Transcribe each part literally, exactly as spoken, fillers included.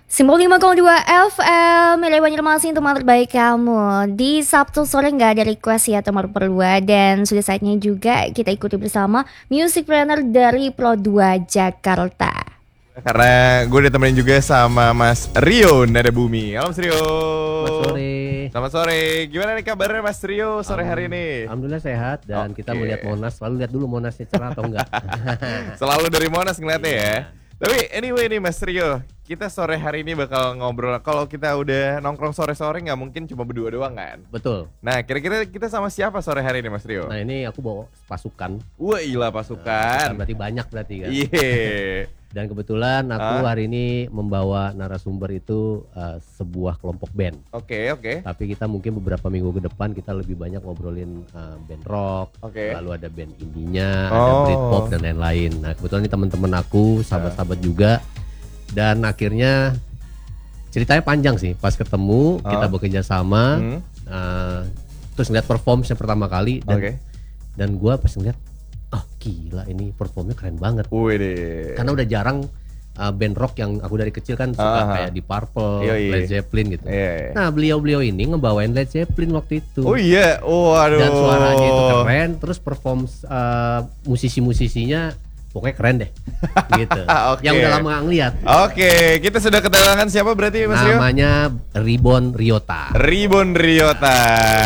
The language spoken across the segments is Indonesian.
Simbol lima koma dua F M, Milih Banjarmasin teman terbaik kamu. Di Sabtu sore nggak ada request ya teman berdua. Dan sudah saatnya juga kita ikuti bersama Music Planner dari Pro dua Jakarta. Karena gue ditemenin juga sama Mas Rio Nadabumi. Halo Mas Rio. Selamat sore. Selamat sore. Gimana nih kabarnya Mas Rio sore hari ini? Alhamdulillah sehat dan Oke. kita melihat Monas. Selalu lihat dulu Monasnya cerah atau enggak. Selalu dari Monas ngeliatnya ya. Tapi anyway nih Mas Rio, kita sore hari ini bakal ngobrol. Kalau kita udah nongkrong sore-sore nggak mungkin cuma berdua doang kan? Betul. Nah kira-kira kita sama siapa sore hari ini Mas Rio? Nah ini aku bawa pasukan. Wah gila pasukan. Berarti banyak berarti kan. Iya. Dan kebetulan aku Ah. hari ini membawa narasumber itu uh, sebuah kelompok band. Oke oke. Tapi kita mungkin beberapa minggu ke depan kita lebih banyak ngobrolin uh, band rock, Oke. lalu ada band indinya, ada Oh. Britpop dan lain-lain. Nah kebetulan ini teman-teman aku, sahabat-sahabat juga. Dan akhirnya ceritanya panjang sih. Pas ketemu Oh. kita bekerja sama, Hmm. uh, terus ngeliat performance pertama kali dan Oke. dan gue pas ngeliat, oh gila ini performnya keren banget. Wih deh. Karena udah jarang uh, band rock yang aku dari kecil kan suka Ah. kayak di Purple, Yoi. Led Zeppelin gitu. Iya, iya. Nah beliau-beliau ini ngebawain Led Zeppelin waktu itu. Oh iya, waduh. Dan suaranya itu keren, terus perform uh, musisi-musisinya pokoknya keren deh, gitu. Oke. Yang udah lama nggak ngeliat. Oke, kita sudah kedatangan siapa berarti Mas Rio? Namanya Ribbon Ryota. Ribon Ryota.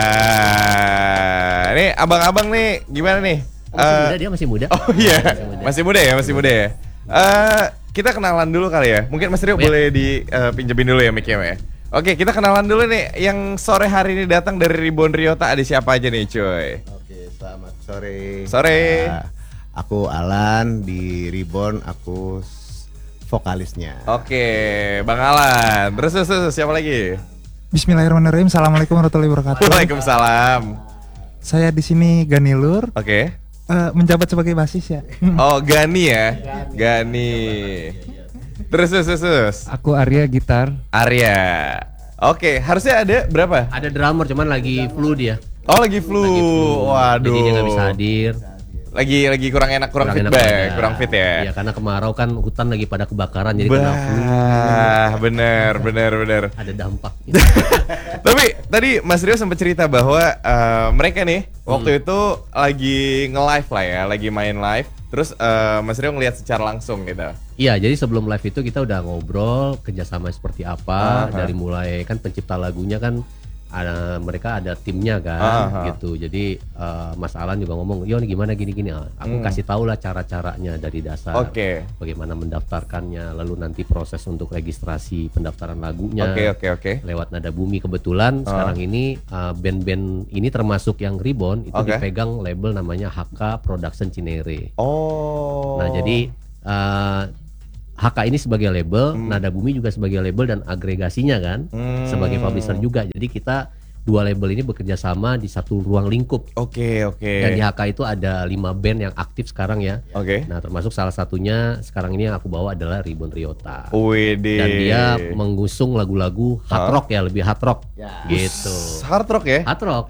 Nih abang-abang nih gimana nih? Oh, masih Eh, muda dia masih muda. Oh iya, Masih muda. masih muda ya, masih muda ya. Eh, kita kenalan dulu kali ya. Mungkin Mas Rio Oh, iya. boleh dipinjemin dulu ya mic-nya ya. Oke, kita kenalan dulu nih. Yang sore hari ini datang dari Ribon Ryota ada siapa aja nih, cuy? Oke, selamat sore. Sore. Nah, aku Alan di Reborn, aku s- vokalisnya. Oke, Bang Alan. Terus, terus, terus siapa lagi? Bismillahirrahmanirrahim. Assalamualaikum warahmatullahi wabarakatuh. Waalaikumsalam. Saya di sini Ganilur, Oke. eh, menjabat sebagai basis ya. Hmm. Oh, Gani ya. Gani. Terus, terus, terus, terus. Aku Arya gitar. Arya. Oke, harusnya ada berapa? Ada drummer cuman lagi flu dia. Oh, lagi flu. Lagi flu. Waduh. Jadi dia nggak bisa hadir. Lagi lagi kurang enak, kurang, enak feedback, badan. kurang fit ya. Iya karena kemarau kan hutan lagi pada kebakaran jadi kena flu. Bah, bener, bener, bener. Ada dampak. Gitu. Tapi tadi Mas Rio sempat cerita bahwa eh, mereka nih Hmm. waktu itu lagi nge-live lah ya, lagi main live. Terus eh, Mas Rio ngelihat secara langsung gitu. Iya, jadi sebelum live itu kita udah ngobrol kerjasama seperti apa. Aha. Dari mulai kan pencipta lagunya kan ada mereka ada timnya kan, Aha. gitu. Jadi eh, Mas Alan juga ngomong, yo nih gimana gini-gini. Ah, aku Hmm. kasih tahu lah cara-caranya dari dasar. Oke. Bagaimana mendaftarkannya, lalu nanti proses untuk registrasi pendaftaran lagunya. Oke, oke, oke. Lewat Nada Bumi kebetulan Ah. sekarang ini uh, band-band ini termasuk yang Ribbon itu Oke. dipegang label namanya H K Production Cinere. Oh. Nah jadi uh, H K ini sebagai label, Hmm. Nada Bumi juga sebagai label dan agregasinya kan Hmm. sebagai publisher juga. Jadi kita dua label ini bekerja sama di satu ruang lingkup. Oke, oke. Dan di H K itu ada lima band yang aktif sekarang ya. Oke. Nah termasuk salah satunya sekarang ini yang aku bawa adalah Ribbon Ryota. Widih. Dan dia mengusung lagu-lagu hard Hah? rock ya, lebih hard rock Ya. gitu. Hard rock ya? Hard rock.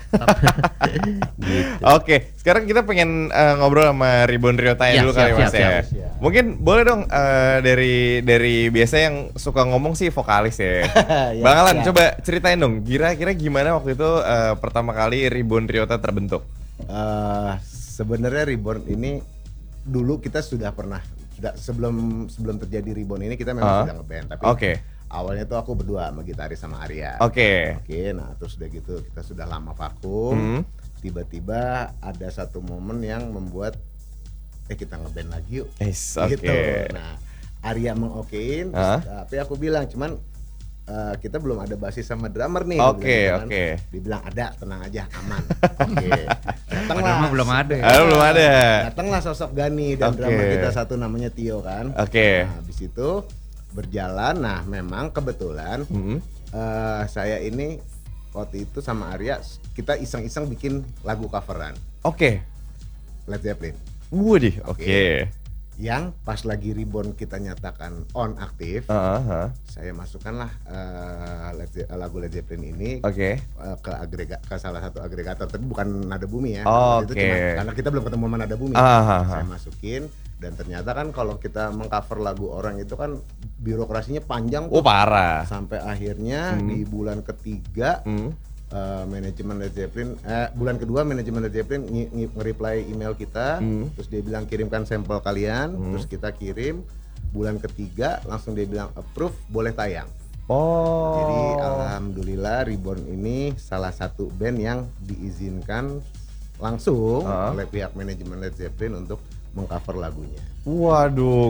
gitu. Oke, sekarang kita pengen eh, ngobrol sama Ribon Ryota Ya, dulu siap, kali Mas siap, ya. siap. Mungkin boleh dong eh, dari dari biasa yang suka ngomong sih vokalis ya. Ya, Bang Alan, ya. coba ceritain dong, kira-kira gimana waktu itu eh, pertama kali Ribon Ryota terbentuk? Eh, sebenarnya Reborn ini dulu kita sudah pernah sudah sebelum sebelum terjadi Reborn ini kita memang Ah. sudah ngeband, tapi Oke. awalnya tuh aku berdua sama gitaris sama Arya. Oke. Oke, nah terus udah gitu kita sudah lama vakum. Hmm. Tiba-tiba ada satu momen yang membuat eh kita ngeband lagi yuk. Yes, Gitu. oke. Nah, Arya mengokein, terus, Hah? tapi aku bilang cuman eh, kita belum ada basis sama drummer nih. Oke, aku bilang gitu kan. oke. Dibilang ada, tenang aja, aman. Oke. Datanglah. Padahal mah belum ada ya. Ah, belum ada. Datanglah sosok Gani dan Oke. drummer kita satu namanya Tio kan. Oke. Nah, habis itu berjalan. Nah, memang kebetulan Hmm. eh, saya ini waktu itu sama Arya kita iseng-iseng bikin lagu coveran Oke. Led Zeppelin. Waduh, oke. Yang pas lagi Reborn kita nyatakan on aktif, Ah, ah. saya masukkanlah eh, Led Ze- lagu Led Zeppelin ini Oke. eh, ke agregat ke salah satu agregator, tapi bukan Nada Bumi ya. Oh, Waktu itu oke. cuma- karena kita belum ketemu sama Nada Bumi. Ah, ah, ah. Saya masukin Dan ternyata kan kalau kita mengcover lagu orang itu kan birokrasinya panjang Oh tuh. parah. Sampai akhirnya Hmm. di bulan ketiga Hmm. uh, manajemen Led Zeppelin eh, bulan kedua manajemen Led Zeppelin nge- nge- nge-reply email kita, Hmm. terus dia bilang kirimkan sampel kalian, Hmm. terus kita kirim. Bulan ketiga langsung dia bilang approve, boleh tayang. Oh. Jadi alhamdulillah Reborn ini salah satu band yang diizinkan langsung Ah. oleh pihak manajemen Led Zeppelin untuk mengcover lagunya. Waduh,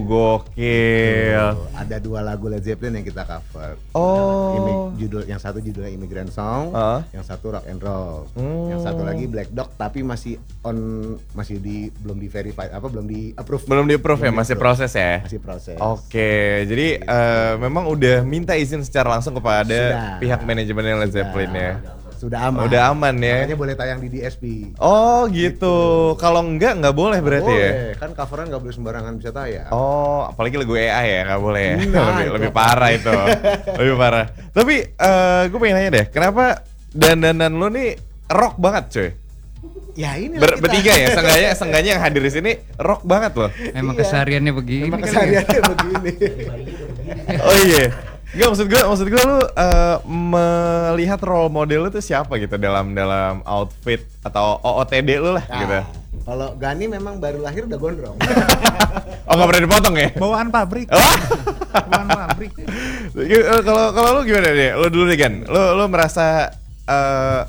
gokil. Tuh, ada dua lagu Led Zeppelin yang kita cover. Oh. Imi- judul yang satu judulnya Immigrant Song, Ah. yang satu Rock and Roll, Hmm. yang satu lagi Black Dog tapi masih on masih di belum di verify apa belum di approve. Belum di approve ya, Belum masih di-approve. proses ya. Masih proses. Oke, jadi eh, memang udah minta izin secara langsung kepada Sudah. pihak manajemen Led Zeppelin ya. Sudah aman. Udah aman ya. Makanya boleh tayang di D S P. Oh gitu. Kalau enggak nggak boleh berarti ya. Boleh, kan coveran nggak boleh sembarangan bisa tayang. Oh, apalagi lagu A I ya nggak boleh ya. Nah, lebih, itu lebih apa? parah itu, lebih parah. Tapi gue pengen nanya deh, kenapa dandanan lo nih rock banget cuy? Ya ini Ber- bertiga ya, sengganya sengganya yang hadir di sini rock banget loh. Emang Iya. kesehariannya begini Emang kali ya. kesehariannya begini. Oh iya. Gak maksud gue, maksud gue lu eh, melihat role model lu tuh siapa gitu dalam dalam outfit atau O O T D lu lah gitu. Nah, kalau Gani memang baru lahir udah gondrong. Oh nggak pernah dipotong ya? Bawaan pabrik. Oh. Bawaan pabrik. Eh, Kalau kalau lu gimana deh? Lu dulu deh Gan. Lu lu merasa eh,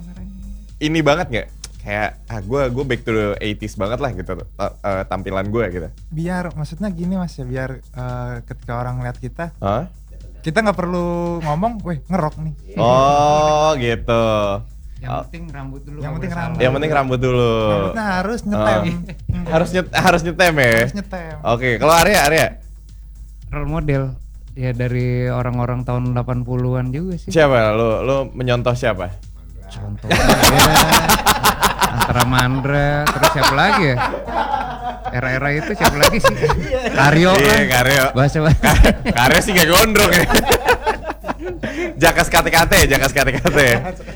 ini banget nggak? Kayak ah gue gue back to the eighties banget lah gitu eh, eh, tampilan gue gitu. Biar maksudnya gini Mas ya, biar eh, ketika orang lihat kita, Hah? kita nggak perlu ngomong, weh ngerok nih. Oh gitu. Yang Oh. penting rambut dulu. Yang nggak penting boleh rambut. salah. Yang penting rambut dulu. Rambutnya harus nyetem. Oh. Hmm. Harus nyet harus nyetem ya. Harus nyetem. Oke, kalau Arya Arya Role model ya dari orang-orang tahun delapan puluhan juga sih. siapa? Lu lu menyontoh siapa? Contohnya ya, antara Mandra terus siapa lagi ya? Era-era itu siapa lagi sih? Karyo Iya, kan. Karyo. Bahasa bahasa. Karya sih gak gondrong ya. Jakas kate-kate, jakas kate-kate.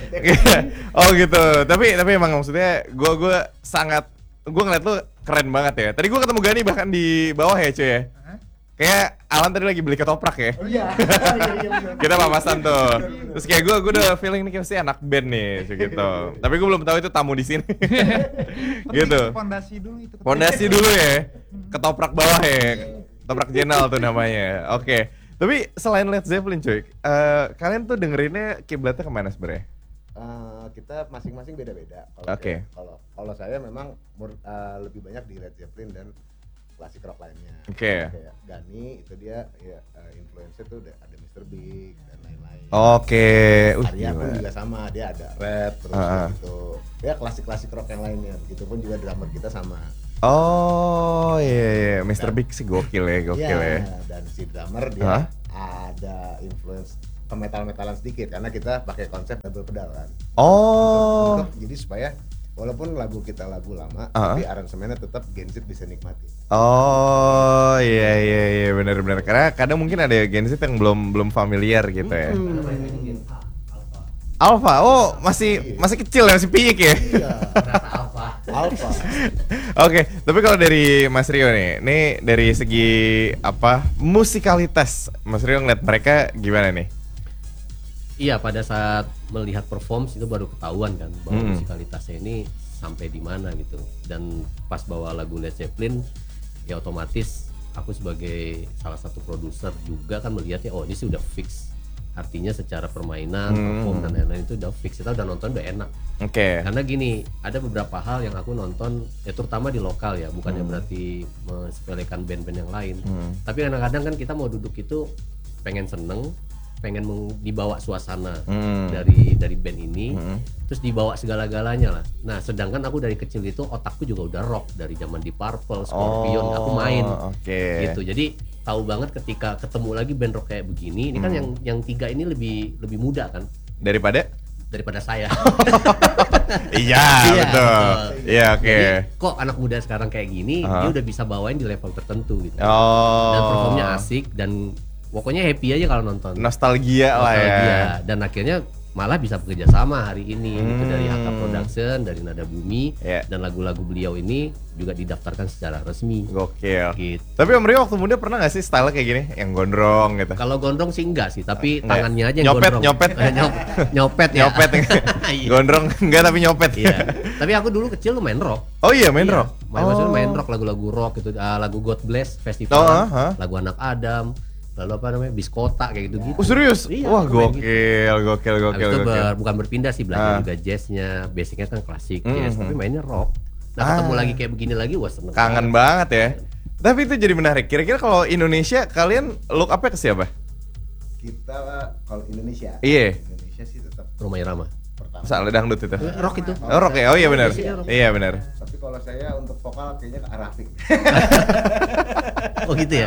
Oh gitu. Tapi tapi emang maksudnya gue gue sangat gue ngeliat lu keren banget ya. Tadi gue ketemu Gani bahkan di bawah ya cuy ya. Kayak Alan tadi lagi beli ketoprak ya. Oh iya. Kita papasan tuh. Terus kayak gue gue udah feeling nih kayak pasti anak band nih cuy, gitu. Tapi gue belum tahu itu tamu di sini. Gitu. Pondasi dulu itu. Pondasi dulu ya. Ketoprak bawah ya. Ketoprak jenal tuh namanya. Oke. Tapi selain Led Zeppelin cuy, eh, kalian tuh dengerinnya kiblatnya kemana sebenarnya? Eh, kita masing-masing beda-beda. Kalau Oke. saya- Kalau kalau saya memang mur- eh, lebih banyak di Led Zeppelin dan klasik rock lainnya. Oke. Kayak Gani itu dia ya eh, influencer tuh ada ada mister Big dan lain-lain. Oke. Uh, Arya pun gila. juga sama, dia ada rap terus Ah, ah. kayak gitu. Ya klasik-klasik rock yang lainnya. Begitupun juga drummer kita sama. Oh iya iya, mister Big sih gokil ya, gokil ya. Dan si drummer dia Hah? ada influence ke metal-metalan sedikit karena kita pakai konsep double pedal kan. Oh. Untuk, untuk- jadi supaya walaupun lagu kita lagu lama, Ah. tapi aransemennya tetap Gen Z bisa nikmati. Oh iya iya iya benar-benar karena kadang mungkin ada Gen Z yang belum belum familiar gitu ya. Alpha, oh masih masih kecil ya, masih piyik ya. Iya. Alpha. Oke, tapi kalau dari Mas Rio nih, nih dari segi apa musikalitas, Mas Rio ngeliat mereka gimana nih? Iya, pada saat melihat performs itu baru ketahuan kan bahwa Hmm. musikalitasnya ini sampai di mana gitu. Dan pas bawa lagu Led Zeppelin, ya otomatis aku sebagai salah satu produser juga kan melihatnya, oh ini sih udah fix. Artinya secara permainan, Hmm. perform dan lain-lain itu udah fix. Kita udah nonton udah enak. Oke. Karena gini, ada beberapa hal yang aku nonton, ya terutama di lokal ya, bukannya berarti mensepelekan band-band yang lain. Hmm. Tapi kadang-kadang kan kita mau duduk itu pengen seneng, pengen meng- dibawa suasana Hmm. dari dari band ini, Hmm. terus dibawa segala-galanya lah. Nah, sedangkan aku dari kecil itu otakku juga udah rock dari zaman di Purple, Scorpion, Oh, aku main Oke. gitu. Jadi tahu banget ketika ketemu lagi band rock kayak begini, ini kan Hmm. yang yang tiga ini lebih lebih muda kan Daripada? daripada saya. Iya, Iya, betul. betul. Iya, oke. Jadi, kok anak muda sekarang kayak gini, Aha. dia udah bisa bawain di level tertentu gitu. Oh. Dan performnya asik dan pokoknya happy aja kalau nonton. Nostalgia lah ya. Nostalgia. Dan akhirnya malah bisa bekerja sama hari ini gitu, dari H K Hmm. Production, dari Nada Bumi, Iya. dan lagu-lagu beliau ini juga didaftarkan secara resmi. Gokil. Gitu. Tapi Om Rio waktu muda pernah gak sih style kayak gini? Yang gondrong gitu? Kalau gondrong sih enggak sih, tapi Enggak. tangannya aja yang Nyopet, gondrong. nyopet. Eh, nyop- nyopet ya. Nyopet. Iya. Gondrong enggak tapi nyopet. Iya. Tapi aku dulu kecil lu main rock. Oh iya main Iya. rock? Main maksudnya Oh. main rock, lagu-lagu rock gitu, ah, lagu God Bless Festival, Oh, ah, ah. lagu Anak Adam, lalu apa namanya Biskota kayak gitu-gitu. Oh serius? Iya, Wah aku main gitu. gokil, gokil, Habis gokil, itu gokil. ber- bukan berpindah sih, belajar Ah. juga jazznya, basicnya kan klasik Mhm. jazz, tapi mainnya rock. Nah ketemu Ah. lagi kayak begini lagi, wah seneng Kangen banget. banget ya. Tapi itu jadi menarik. Kira-kira kalau Indonesia kalian look up-nya ke siapa? Kita kalau Indonesia, Iya. Indonesia sih tetap Roma Irama. pertama. Soalnya dangdut itu. Eh, rock itu. Oh rock ya? Oh iya benar. Basicnya rock. Iya benar. Tapi kalau saya untuk vokal kayaknya ke Arafik. Oh gitu ya.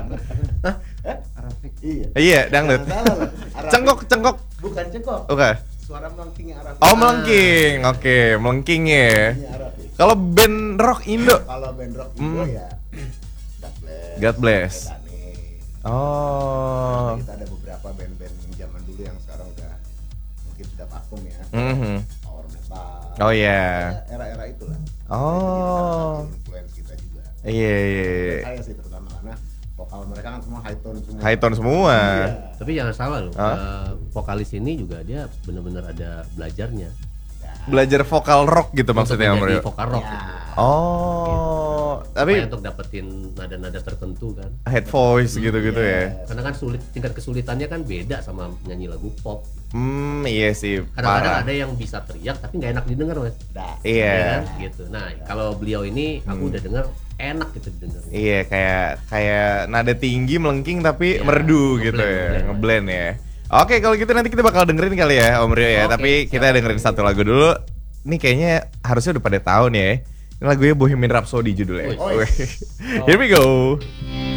Iya. Iya dangdut. Jangan salah loh. Arafik. Cengkok, cengkok. Bukan cengkok. Oke. Suara melengkingnya Arafik. Oh melengking. Oke, melengking ya. Ini Arafik. Kalau band rock Indo. Kalau band rock Indo Hmm. ya God Bless. God Bless. Titanic. Oh. Kita ada beberapa band-band zaman dulu yang sekarang udah mungkin sudah vakum ya. Mhm. Power metal. Oh iya. Ya, era-era itulah. Oh. Itu jadi salah satu influence kita juga. Iya iya. iya. Saya sih terutama karena vokal mereka kan semua high tone semua. High tone semua. Iya. Tapi jangan salah loh, Hah? eh, vokalis ini juga dia bener-bener ada belajarnya. Belajar vokal rock gitu maksudnya Om Untuk Rio. menjadi vokal rock. Ya. gitu. Oh. Tapi Tapi untuk dapetin nada-nada tertentu kan. head voice gitu-gitu ya. Karena kan sulit, tingkat kesulitannya kan beda sama nyanyi lagu pop. Hmm, iya sih. Kadang-kadang Parah. ada yang bisa teriak tapi nggak enak didengar, Mas. Dah. Iya. Ya kan? Gitu. Nah, kalau beliau ini aku Hmm. udah denger enak gitu didengar. Iya, kayak kayak nada tinggi melengking tapi Iya, merdu ngeblend, gitu ya, ngeblend. ngeblend ya. Oke, kalau gitu nanti kita bakal dengerin kali ya Om Rio ya. Oke, Tapi kita siap. dengerin satu lagu dulu. Ini kayaknya harusnya udah pada tahu nih ya. Ini lagunya Bohemian Rhapsody judulnya. Wih. Here we go.